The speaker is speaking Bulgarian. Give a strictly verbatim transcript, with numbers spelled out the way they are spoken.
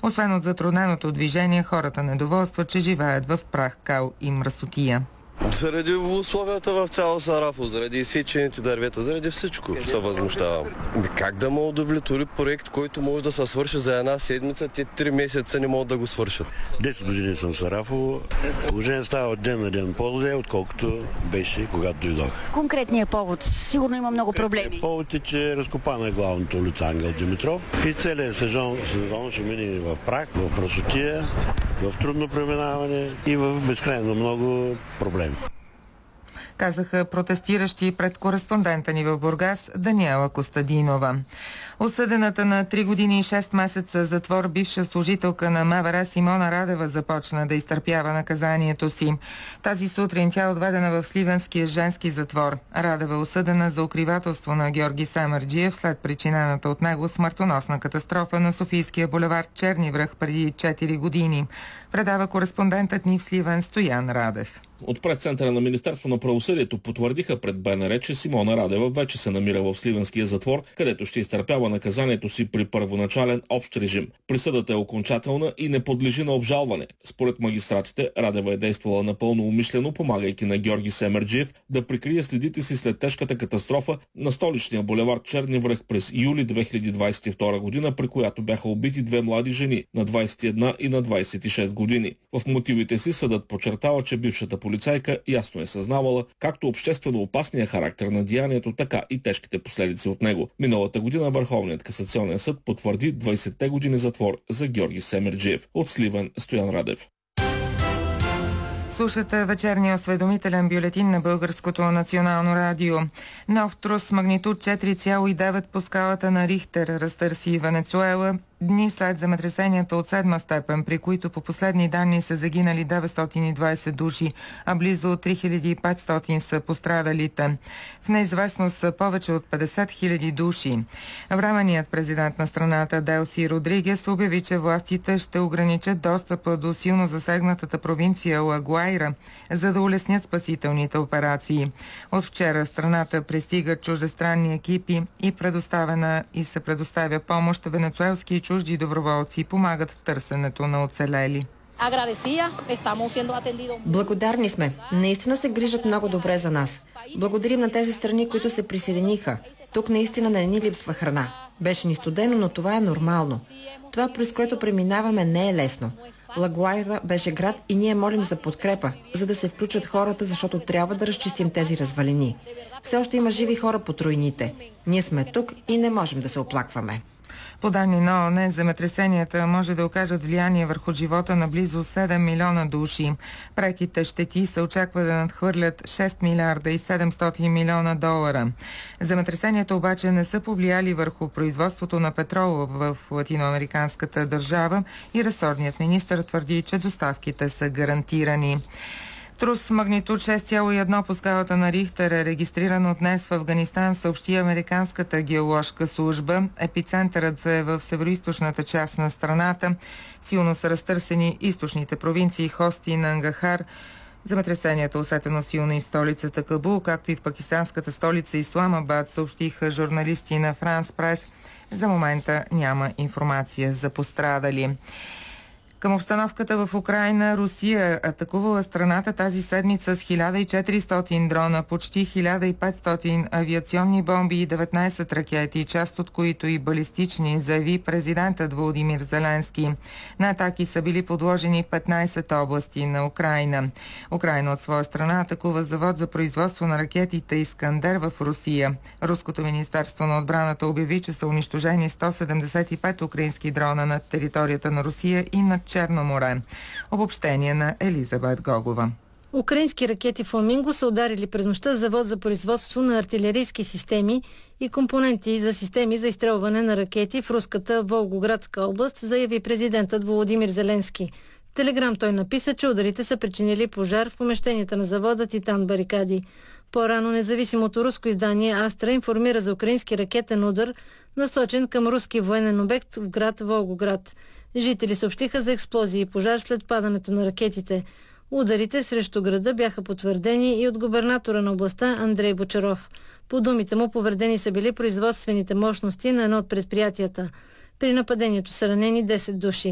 Освен от затрудненото движение, хората недоволстват, че живеят в прах, кал и мръсотия. Заради условията в цяло Сарафово, заради изсечените дървета, заради всичко се възмущавам. Как да ме удовлетвори проект, който може да се свърши за една седмица, те три месеца не могат да го свършат? десет години съм в Сарафово. Положението става от ден на ден по-зле, отколкото беше, когато дойдох. Конкретният повод? Сигурно има много проблеми. Повод е, че е разкопана главната улица Ангел Димитров и целият сезон, сезон ще мине в прах, в прасотия, в трудно преминаване и в безкрайно много проблеми. Казаха протестиращи пред кореспондента ни в Бургас Даниела Костадинова. Осъдената на три години и шест месеца затвор бивша служителка на МВР Симона Радева започна да изтърпява наказанието си. Тази сутрин тя е отведена в Сливенския женски затвор. Радева е осъдена за укривателство на Георги Семерджиев след причинената от него смъртоносна катастрофа на Софийския булевард Черни връх преди четири години. Предава кореспондентът ни в Сливен Стоян Радев. От пред-центъра на Министерство на правосъдието потвърдиха пред БНР, че Симона Радева вече се намира в Сливенския затвор, където ще изтърпява наказанието си при първоначален общ режим. Присъдата е окончателна и не подлежи на обжалване. Според магистратите, Радева е действала напълно умишлено, помагайки на Георги Семерджиев да прикрие следите си след тежката катастрофа на столичния булевард Черни връх през юли две хиляди двадесет и втора година, при която бяха убити две млади жени на двадесет и една и на двадесет и шест години. В мотивите си съдът подчертава, че бившата полицайка ясно е съзнавала както обществено опасния характер на деянието, така и тежките последици от него. Миналата година Върховният касационен съд потвърди двадесетте години затвор за Георги Семерджиев. От Сливен Стоян Радев. Слушате вечерния осведомителен бюлетин на Българското национално радио. Нов трус с магнитуд четири цяло и девет по скалата на Рихтер разтърси Венецуела дни след земетресенията от седма степен, при които по последни данни са загинали деветстотин и двадесет души, а близо три хиляди и петстотин са пострадалите. В неизвестност са повече от петдесет хиляди души. Временният президент на страната Делси Родригес обяви, че властите ще ограничат достъпа до силно засегнатата провинция Ла Гуайра, за да улеснят спасителните операции. От вчера страната пристигат чуждестранни екипи и предоставена и се предоставя помощ. Венецуелски и чужди доброволци помагат в търсенето на оцелели. Благодарни сме. Наистина се грижат много добре за нас. Благодарим на тези страни, които се присъединиха. Тук наистина не ни липсва храна. Беше ни студено, но това е нормално. Това, през което преминаваме, не е лесно. Ла Гуайра беше град и ние молим за подкрепа, за да се включат хората, защото трябва да разчистим тези развалини. Все още има живи хора по руините. Ние сме тук и не можем да се оплакваме. По данни на ООН, земетресенията може да окажат влияние върху живота на близо седем милиона души. Преките щети се очаква да надхвърлят шест милиарда и седемстотин милиона долара. Земетресенията обаче не са повлияли върху производството на петрола в латиноамериканската държава и ресорният министър твърди, че доставките са гарантирани. Трус с магнитуд шест цяло и едно по скалата на Рихтер е регистриран от днес в Афганистан, съобщи Американската геоложка служба. Епицентърът е в североизточната част на страната. Силно са разтърсени източните провинции Хости и Нангахар. Земетресението усетено силно и в столицата Кабул, както и в пакистанската столица Исламабад, съобщиха журналисти на Франс Прес. За момента няма информация за пострадали. Към обстановката в Украйна, Русия атакувала страната тази седмица с хиляда и четиристотин дрона, почти хиляда и петстотин авиационни бомби и деветнадесет ракети, част от които и балистични, заяви президентът Володимир Зеленски. На атаки са били подложени петнадесет области на Украйна. Украйна от своя страна атакува завод за производство на ракетите Искандер в Русия. Руското министерство на отбраната обяви, че са унищожени сто седемдесет и пет украински дрона над територията на Русия и над Черно море. Обобщение на Елизабет Гогова. Украински ракети Фламинго са ударили през нощта завод за производство на артилерийски системи и компоненти за системи за изстрелване на ракети в руската Волгоградска област, заяви президентът Володимир Зеленски. В телеграм той написа, че ударите са причинили пожар в помещенията на завода Титан Барикади. По-рано независимото руско издание Астра информира за украински ракетен удар, насочен към руски военен обект в град Волгоград. Жители съобщиха за експлозии и пожар след падането на ракетите. Ударите срещу града бяха потвърдени и от губернатора на областта Андрей Бочаров. По думите му, повредени са били производствените мощности на едно от предприятията. При нападението са ранени десет души.